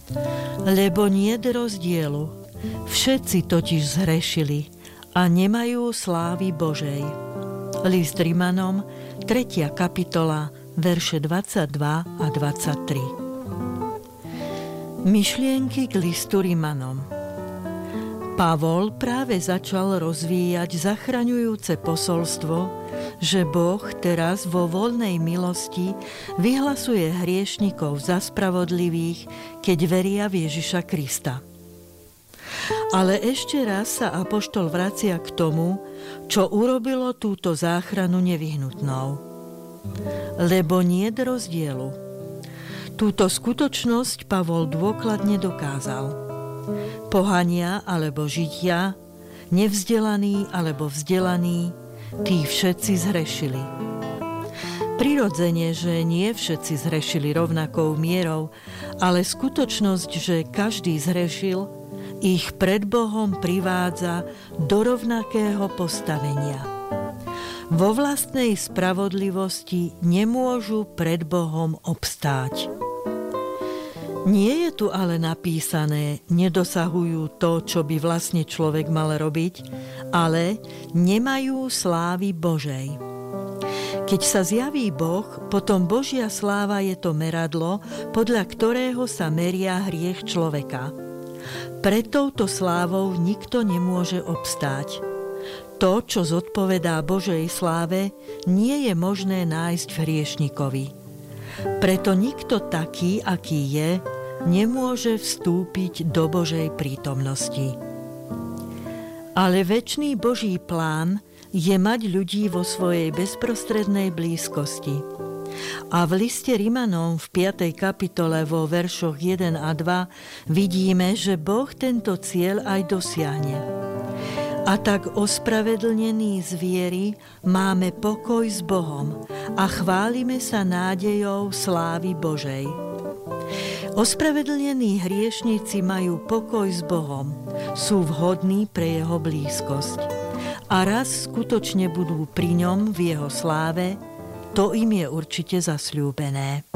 Lebo niet rozdielu, všetci totiž zhrešili a nemajú slávy Božej. List Rimanom, 3. kapitola, verše 22 a 23. Myšlienky k listu Rimanom. Pavol práve začal rozvíjať zachraňujúce posolstvo, že Boh teraz vo voľnej milosti vyhlasuje hriešnikov za spravodlivých, keď veria v Ježiša Krista. Ale ešte raz sa apoštol vracia k tomu, čo urobilo túto záchranu nevyhnutnou. Lebo niet rozdielu. Túto skutočnosť Pavol dôkladne dokázal. Pohania alebo Židia, nevzdelaní alebo vzdelaní, tí všetci zhrešili. Prirodzene, že nie všetci zhrešili rovnakou mierou, ale skutočnosť, že každý zhrešil, ich pred Bohom privádza do rovnakého postavenia. Vo vlastnej spravodlivosti nemôžu pred Bohom obstáť. Nie je tu ale napísané, nedosahujú to, čo by vlastne človek mal robiť, ale nemajú slávy Božej. Keď sa zjaví Boh, potom Božia sláva je to meradlo, podľa ktorého sa meria hriech človeka. Pred touto slávou nikto nemôže obstáť. To, čo zodpovedá Božej sláve, nie je možné nájsť v hriešnikovi. Preto nikto taký, aký je, nemôže vstúpiť do Božej prítomnosti. Ale večný Boží plán je mať ľudí vo svojej bezprostrednej blízkosti. A v liste Rimanom v 5. kapitole vo veršoch 1 a 2 vidíme, že Boh tento cieľ aj dosiahne. A tak ospravedlnení z viery máme pokoj s Bohom a chválime sa nádejou slávy Božej. Ospravedlnení hriešnici majú pokoj s Bohom, sú vhodní pre jeho blízkosť. A raz skutočne budú pri ňom v jeho sláve, to im je určite zasľúbené.